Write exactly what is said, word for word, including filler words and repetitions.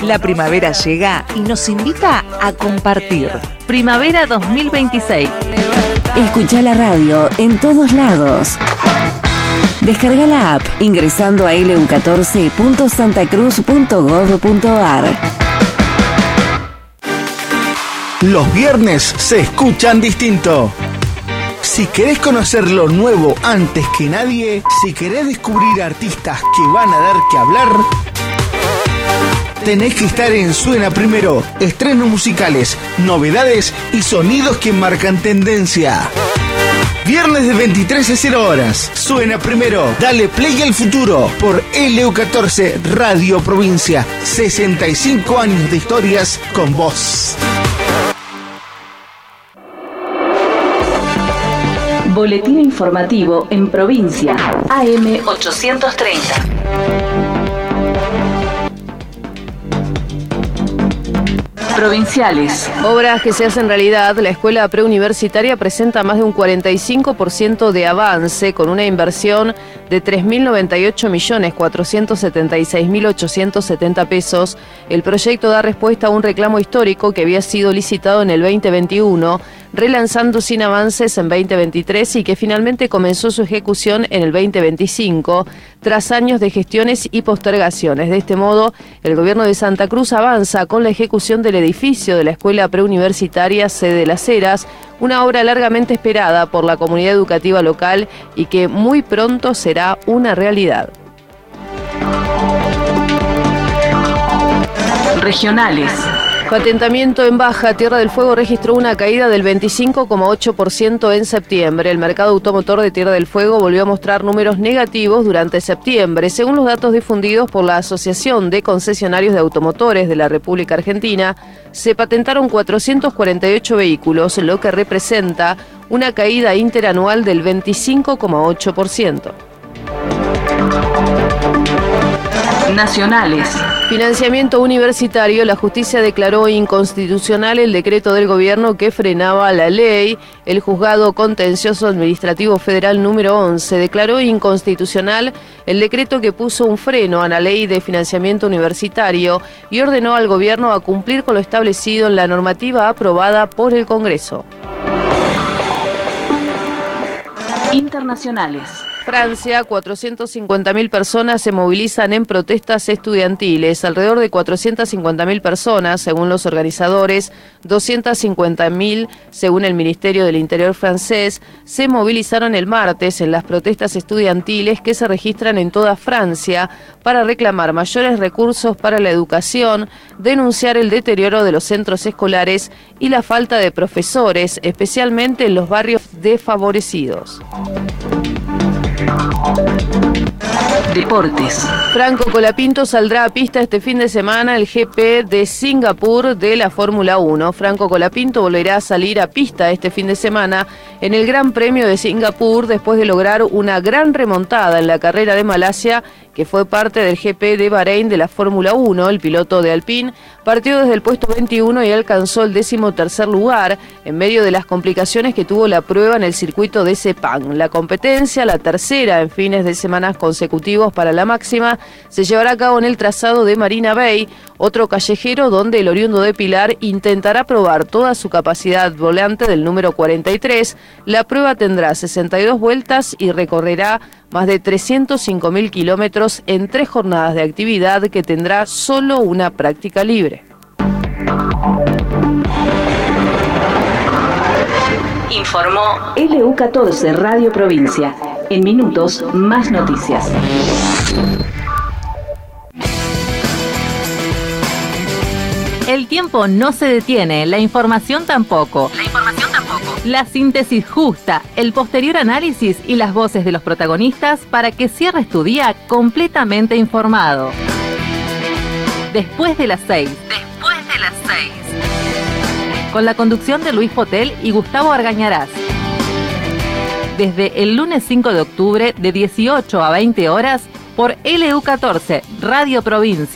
La primavera llega y nos invita a compartir. Primavera dos mil veintiséis. Escucha la radio en todos lados. Descarga la app ingresando a elu catorce punto santacruz punto gov punto ar. Los viernes se escuchan distinto. Si querés conocer lo nuevo antes que nadie, si querés descubrir artistas que van a dar que hablar, tenés que estar en Suena Primero. Estrenos musicales, novedades y sonidos que marcan tendencia. Viernes de veintitrés a cero horas. Suena Primero. Dale play al futuro por L U catorce Radio Provincia. sesenta y cinco años de historias con vos. Boletín informativo en provincia. A M ochocientos treinta. Provinciales. Obras que se hacen realidad. La escuela preuniversitaria presenta más de un cuarenta y cinco por ciento de avance con una inversión de tres mil noventa y ocho millones cuatrocientos setenta y seis mil ochocientos setenta pesos. El proyecto da respuesta a un reclamo histórico que había sido licitado en el veinte veintiuno, relanzando sin avances en veinte veintitrés y que finalmente comenzó su ejecución en el veinte veinticinco, tras años de gestiones y postergaciones. De este modo, el gobierno de Santa Cruz avanza con la ejecución del edificio de la Escuela Preuniversitaria Sede de las Heras, una obra largamente esperada por la comunidad educativa local y que muy pronto será una realidad. Regionales. Patentamiento en baja. Tierra del Fuego registró una caída del veinticinco coma ocho por ciento en septiembre. El mercado automotor de Tierra del Fuego volvió a mostrar números negativos durante septiembre. Según los datos difundidos por la Asociación de Concesionarios de Automotores de la República Argentina, se patentaron cuatrocientos cuarenta y ocho vehículos, lo que representa una caída interanual del veinticinco coma ocho por ciento. Nacionales. Financiamiento universitario. La justicia declaró inconstitucional el decreto del gobierno que frenaba la ley. El juzgado contencioso administrativo federal número once declaró inconstitucional el decreto que puso un freno a la ley de financiamiento universitario y ordenó al gobierno a cumplir con lo establecido en la normativa aprobada por el Congreso. Internacionales. Francia, cuatrocientas cincuenta mil personas se movilizan en protestas estudiantiles. Alrededor de cuatrocientas cincuenta mil personas, según los organizadores, doscientas cincuenta mil, según el Ministerio del Interior francés, se movilizaron el martes en las protestas estudiantiles que se registran en toda Francia para reclamar mayores recursos para la educación, denunciar el deterioro de los centros escolares y la falta de profesores, especialmente en los barrios desfavorecidos. Deportes. Franco Colapinto saldrá a pista este fin de semana el G P de Singapur de la Fórmula uno. Franco Colapinto volverá a salir a pista este fin de semana en el Gran Premio de Singapur después de lograr una gran remontada en la carrera de Malasia, que fue parte del G P de Bahrein de la Fórmula uno. El piloto de Alpine partió desde el puesto veintiuno y alcanzó el decimotercer lugar en medio de las complicaciones que tuvo la prueba en el circuito de Sepang. La competencia, la tercera en fines de semana consecutivos para la máxima, se llevará a cabo en el trazado de Marina Bay, otro callejero donde el oriundo de Pilar intentará probar toda su capacidad volante del número cuarenta y tres. La prueba tendrá sesenta y dos vueltas y recorrerá más de trescientos cinco mil kilómetros en tres jornadas de actividad que tendrá solo una práctica libre. Informó L U catorce Radio Provincia. En minutos, más noticias. El tiempo no se detiene, la información tampoco. La información tampoco. La síntesis justa, el posterior análisis y las voces de los protagonistas para que cierres tu día completamente informado. Después de las seis. Después de las seis. Con la conducción de Luis Potel y Gustavo Argañarás. Desde el lunes cinco de octubre de dieciocho a veinte horas por L U catorce Radio Provincia.